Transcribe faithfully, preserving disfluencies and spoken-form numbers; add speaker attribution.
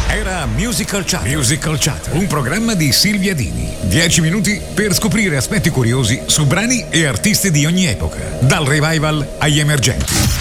Speaker 1: Era Musical Chat. Musical Chat, un programma di Silvia Dini. Dieci minuti per scoprire aspetti curiosi su brani e artisti di ogni epoca, dal revival agli emergenti.